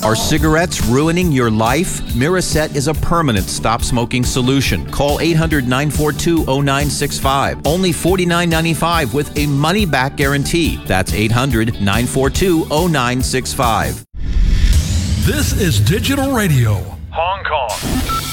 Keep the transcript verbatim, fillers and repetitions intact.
Are cigarettes ruining your life? Miraset is a permanent stop-smoking solution. Call eight hundred, nine four two, zero nine six five. Only forty-nine ninety-five with a money-back guarantee. That's eight hundred, nine four two, zero nine six five. This is Digital Radio, Hong Kong.